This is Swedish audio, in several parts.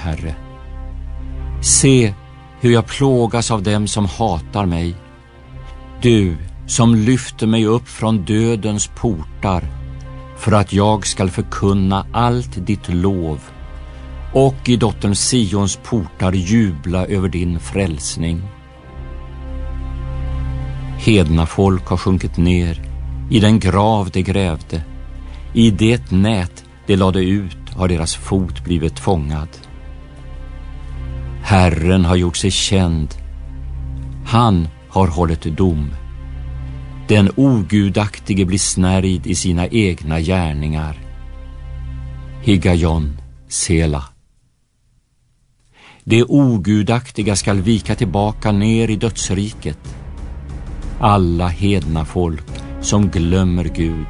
Herre. Se hur jag plågas av dem som hatar mig. Du som lyfter mig upp från dödens portar för att jag skall förkunna allt ditt lov och i dottern Sions portar jubla över din frälsning. Hedna folk har sjunkit ner i den grav de grävde. I det nät de lade ut har deras fot blivit fångad. Herren har gjort sig känd. Han har hållit dom. Den ogudaktige blir snärjd i sina egna gärningar. Higajon, Sela. Det ogudaktiga skall vika tillbaka ner i dödsriket. Alla hedna folk som glömmer Gud.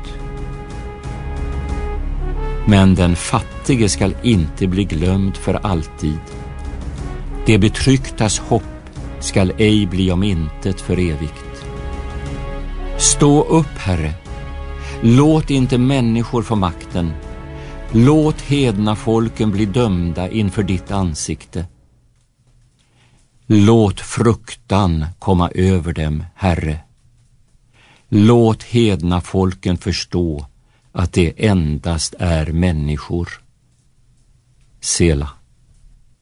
Men den fattige skall inte bli glömd för alltid. Det betrycktas hopp skall ej bli om intet för evigt. Stå upp, Herre. Låt inte människor få makten. Låt hedna folken bli dömda inför ditt ansikte. Låt fruktan komma över dem, Herre. Låt hedna folken förstå att det endast är människor. Sela.